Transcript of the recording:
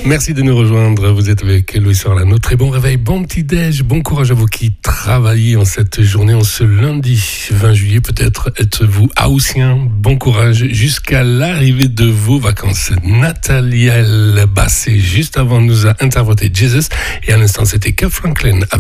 Merci de nous rejoindre. Vous êtes avec Louis Orlano. Très bon réveil, bon petit-déj, bon courage à vous qui travaillez en cette journée, en ce lundi 20 juillet. Peut-être êtes-vous haussien. Bon courage jusqu'à l'arrivée de vos vacances. Nathalie Bassé, juste avant, nous a interprété Jesus. Et à l'instant, c'était Kirk Franklin.